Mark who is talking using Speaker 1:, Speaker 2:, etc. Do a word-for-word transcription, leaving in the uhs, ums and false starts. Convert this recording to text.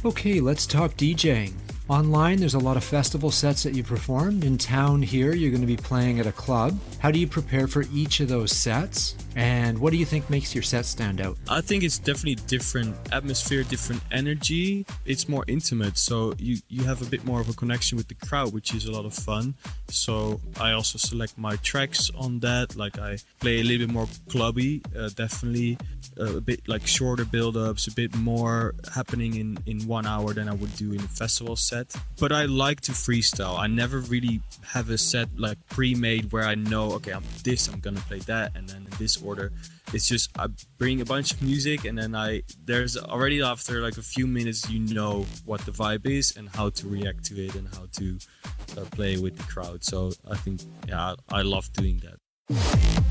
Speaker 1: Okay, let's talk DJing. Online, there's a lot of festival sets that you performed. In town here, you're going to be playing at a club. How do you prepare for each of those sets? And what do you think makes your set stand out?
Speaker 2: I think it's definitely different atmosphere, different energy. It's more intimate, so you, you have a bit more of a connection with the crowd, which is a lot of fun. So I also select my tracks on that. Like I play a little bit more clubby, uh, definitely uh, a bit like shorter build-ups, a bit more happening in, in one hour than I would do in a festival set. But I like to freestyle. I never really have a set like pre-made where I know, okay, I'm this, I'm gonna play that, and then in this order. It's just I bring a bunch of music, and then I there's already after like a few minutes you know what the vibe is and how to react to it and how to uh, play with the crowd. So I think yeah, I, I love doing that.